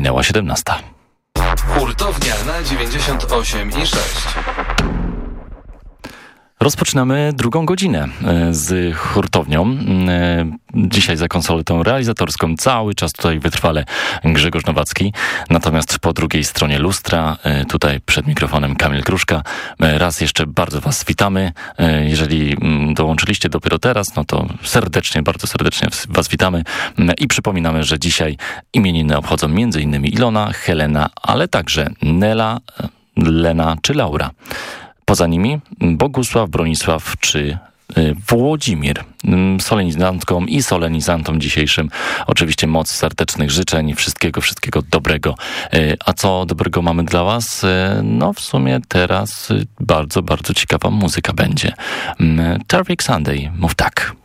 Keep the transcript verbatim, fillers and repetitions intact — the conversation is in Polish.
Minęła siedemnasta. Hurtownia na dziewięćdziesiąt osiem i sześć. Rozpoczynamy drugą godzinę z hurtownią. Dzisiaj za konsoletą realizatorską cały czas tutaj wytrwale Grzegorz Nowacki. Natomiast po drugiej stronie lustra, tutaj przed mikrofonem Kamil Kruszka. Raz jeszcze bardzo Was witamy. Jeżeli dołączyliście dopiero teraz, no to serdecznie, bardzo serdecznie Was witamy. I przypominamy, że dzisiaj imieniny obchodzą między innymi Ilona, Helena, ale także Nela, Lena czy Laura. Poza nimi Bogusław, Bronisław czy Włodzimir. Solenizantkom i solenizantom dzisiejszym oczywiście moc serdecznych życzeń, wszystkiego, wszystkiego dobrego. A co dobrego mamy dla Was? No w sumie teraz bardzo, bardzo ciekawa muzyka będzie. Tarvik Sunday, mów tak.